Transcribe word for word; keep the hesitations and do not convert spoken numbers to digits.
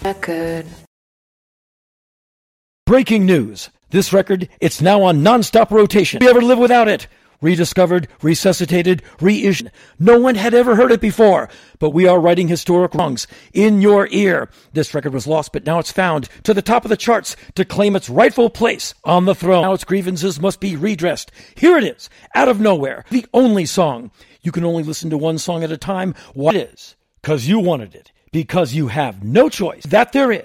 Record. Breaking news. This record, it's now on non-stop rotation. We ever live without it? Rediscovered, resuscitated, reissued. No one had ever heard it before, but we are righting historic wrongs in your ear. This record was lost, but now it's found to the top of the charts to claim its rightful place on the throne. Now its grievances must be redressed. Here it is, out of nowhere, the only song. You can only listen to one song at a time. What it is? Because you wanted it. Because you have no choice. That there is.